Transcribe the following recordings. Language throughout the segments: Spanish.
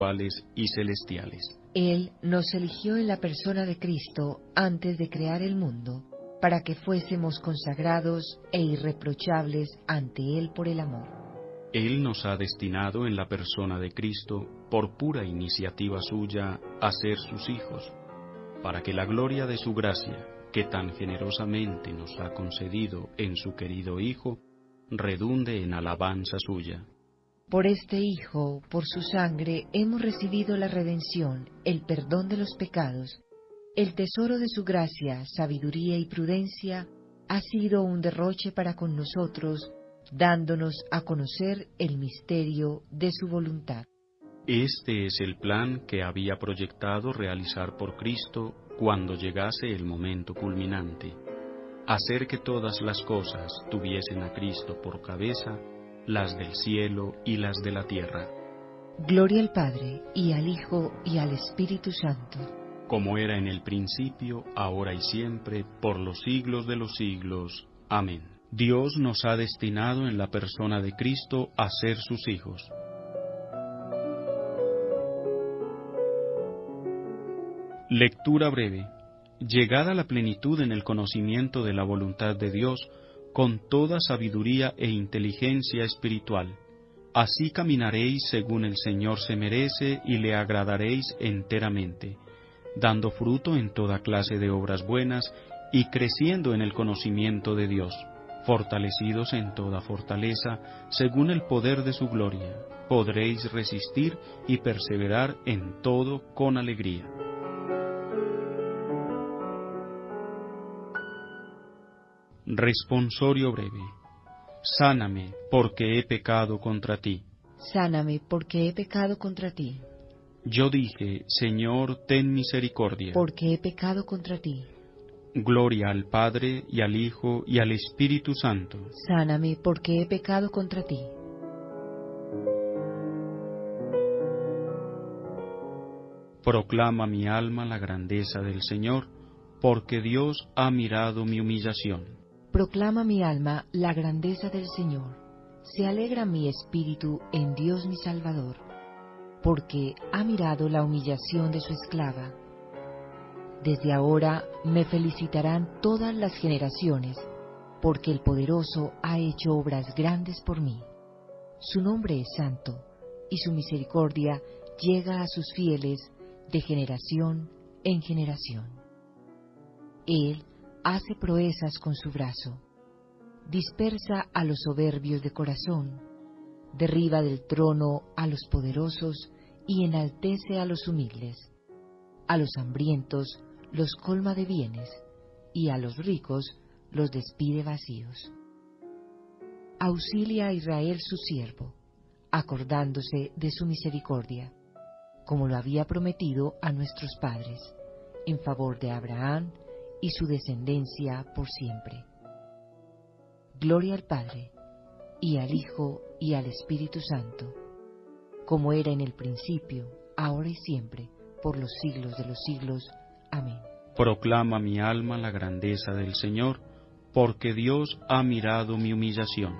espirituales y celestiales. Él nos eligió en la persona de Cristo antes de crear el mundo, para que fuésemos consagrados e irreprochables ante Él por el amor. Él nos ha destinado en la persona de Cristo, por pura iniciativa suya, a ser sus hijos, para que la gloria de su gracia, que tan generosamente nos ha concedido en su querido Hijo, redunde en alabanza suya. Por este Hijo, por su sangre, hemos recibido la redención, el perdón de los pecados. El tesoro de su gracia, sabiduría y prudencia ha sido un derroche para con nosotros, dándonos a conocer el misterio de su voluntad. Este es el plan que había proyectado realizar por Cristo cuando llegase el momento culminante: hacer que todas las cosas tuviesen a Cristo por cabeza, las del cielo y las de la tierra. Gloria al Padre, y al Hijo, y al Espíritu Santo, como era en el principio, ahora y siempre, por los siglos de los siglos. Amén. Dios nos ha destinado en la persona de Cristo a ser sus hijos. Lectura breve. Llegada la plenitud en el conocimiento de la voluntad de Dios, con toda sabiduría e inteligencia espiritual, así caminaréis según el Señor se merece y le agradaréis enteramente, dando fruto en toda clase de obras buenas y creciendo en el conocimiento de Dios, fortalecidos en toda fortaleza, según el poder de su gloria, podréis resistir y perseverar en todo con alegría. Responsorio breve. Sáname, porque he pecado contra ti. Sáname, porque he pecado contra ti. Yo dije, Señor, ten misericordia. Porque he pecado contra ti. Gloria al Padre, y al Hijo, y al Espíritu Santo. Sáname, porque he pecado contra ti. Proclama mi alma la grandeza del Señor, porque Dios ha mirado mi humillación. Proclama mi alma la grandeza del Señor. Se alegra mi espíritu en Dios mi Salvador, porque ha mirado la humillación de su esclava. Desde ahora me felicitarán todas las generaciones, porque el Poderoso ha hecho obras grandes por mí. Su nombre es santo, y su misericordia llega a sus fieles de generación en generación. Él hace proezas con su brazo, dispersa a los soberbios de corazón, derriba del trono a los poderosos y enaltece a los humildes. A los hambrientos los colma de bienes, y a los ricos los despide vacíos. Auxilia a Israel su siervo, acordándose de su misericordia, como lo había prometido a nuestros padres, en favor de Abraham y su descendencia por siempre. Gloria al Padre, y al Hijo, y al Espíritu Santo, como era en el principio, ahora y siempre, por los siglos de los siglos. Amén. Proclama mi alma la grandeza del Señor, porque Dios ha mirado mi humillación.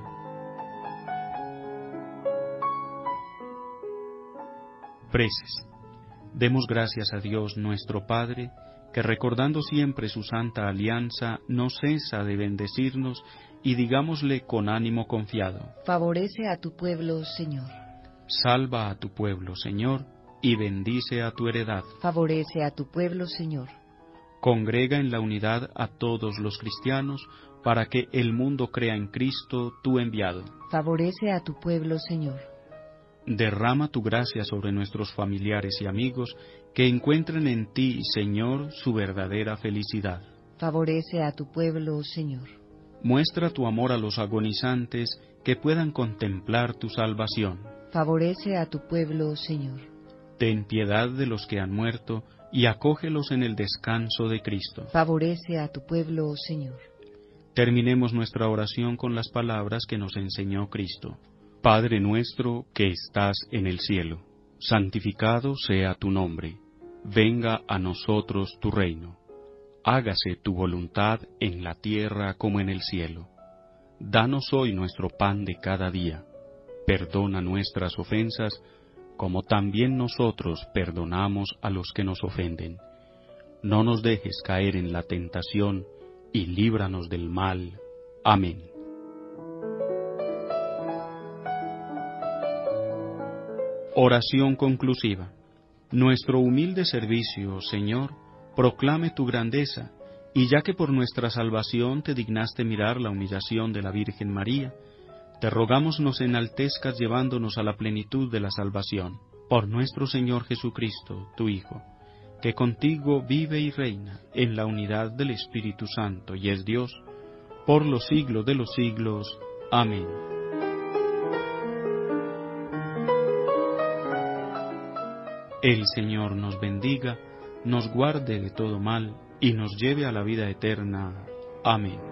Preces. Demos gracias a Dios nuestro Padre, que recordando siempre su santa alianza, no cesa de bendecirnos, y digámosle con ánimo confiado: Favorece a tu pueblo, Señor. Salva a tu pueblo, Señor, y bendice a tu heredad. Favorece a tu pueblo, Señor. Congrega en la unidad a todos los cristianos, para que el mundo crea en Cristo, tu enviado. Favorece a tu pueblo, Señor. Derrama tu gracia sobre nuestros familiares y amigos, que encuentren en ti, Señor, su verdadera felicidad. Favorece a tu pueblo, Señor. Muestra tu amor a los agonizantes, que puedan contemplar tu salvación. Favorece a tu pueblo, Señor. Ten piedad de los que han muerto, y acógelos en el descanso de Cristo. Favorece a tu pueblo, Señor. Terminemos nuestra oración con las palabras que nos enseñó Cristo. Padre nuestro que estás en el cielo, santificado sea tu nombre. Venga a nosotros tu reino. Hágase tu voluntad en la tierra como en el cielo. Danos hoy nuestro pan de cada día. Perdona nuestras ofensas, como también nosotros perdonamos a los que nos ofenden. No nos dejes caer en la tentación, y líbranos del mal. Amén. Oración conclusiva. Nuestro humilde servicio, Señor, proclame tu grandeza, y ya que por nuestra salvación te dignaste mirar la humillación de la Virgen María, te rogamos nos enaltezcas llevándonos a la plenitud de la salvación. Por nuestro Señor Jesucristo, tu Hijo, que contigo vive y reina en la unidad del Espíritu Santo y es Dios, por los siglos de los siglos. Amén. El Señor nos bendiga, nos guarde de todo mal y nos lleve a la vida eterna. Amén.